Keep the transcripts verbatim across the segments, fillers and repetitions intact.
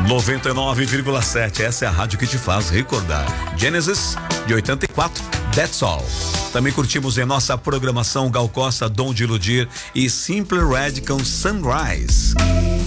noventa e nove vírgula sete, essa é a rádio que te faz recordar. Genesis, de oitenta e quatro, That's All. Também curtimos em nossa programação Gal Costa, Dom de Iludir e Simple Red com Sunrise.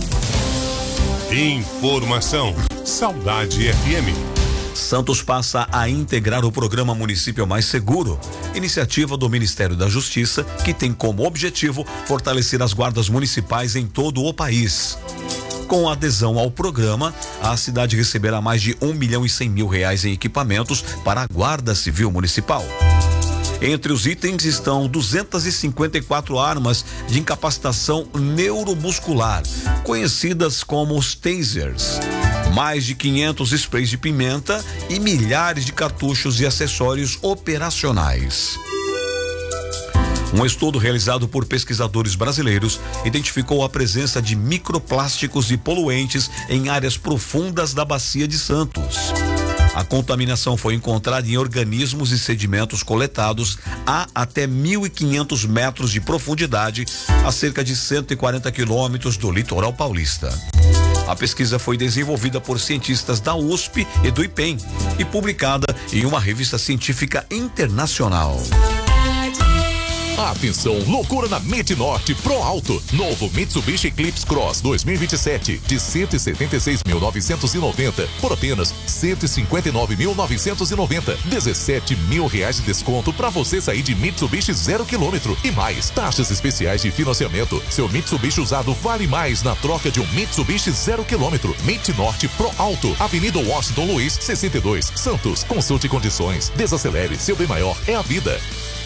Informação, Saudade F M. Santos passa a integrar o programa Município Mais Seguro, iniciativa do Ministério da Justiça que tem como objetivo fortalecer as guardas municipais em todo o país. Com adesão ao programa, a cidade receberá mais de um milhão e cem mil reais em equipamentos para a Guarda Civil Municipal. Entre os itens estão duzentas e cinquenta e quatro armas de incapacitação neuromuscular, conhecidas como os tasers, mais de quinhentos sprays de pimenta e milhares de cartuchos e acessórios operacionais. Um estudo realizado por pesquisadores brasileiros identificou a presença de microplásticos e poluentes em áreas profundas da Bacia de Santos. A contaminação foi encontrada em organismos e sedimentos coletados a até mil e quinhentos metros de profundidade, a cerca de cento e quarenta quilômetros do litoral paulista. A pesquisa foi desenvolvida por cientistas da U S P e do IPEM e publicada em uma revista científica internacional. Atenção, loucura na Mente Norte Pro Alto. Novo Mitsubishi Eclipse Cross dois mil e vinte e sete de cento e setenta e seis mil novecentos e noventa por apenas cento e cinquenta e nove mil novecentos e noventa. dezessete mil reais de desconto para você sair de Mitsubishi zero quilômetro e mais taxas especiais de financiamento. Seu Mitsubishi usado vale mais na troca de um Mitsubishi zero quilômetro. Mente Norte Pro Alto, Avenida Washington Luiz, sessenta e dois, Santos. Consulte condições. Desacelere, seu bem maior é a vida.